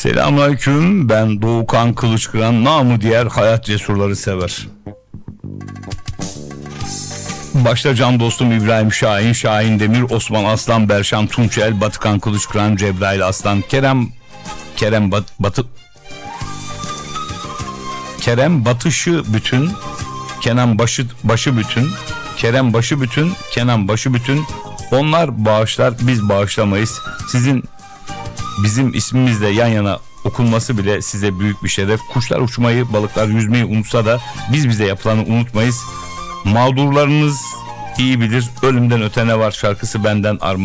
Selamünaleyküm, ben Doğukan Kılıçkıran, namı diğer hayat cesurları sever. Başta can dostum İbrahim Şahin, Şahin Demir, Osman Aslan, Berşan Tunçel, Batıkan Kılıçkıran, Cebrail Aslan, Kerem Batışı bütün, Kenan başı bütün, Kerem başı bütün, Kenan başı bütün. Onlar bağışlar, biz bağışlamayız. Bizim ismimizle yan yana okunması bile size büyük bir şeref. Kuşlar uçmayı, balıklar yüzmeyi unutsa da biz bize yapılanı unutmayız. Mağdurlarınız iyi bilir, ölümden öte ne var şarkısı benden armağan.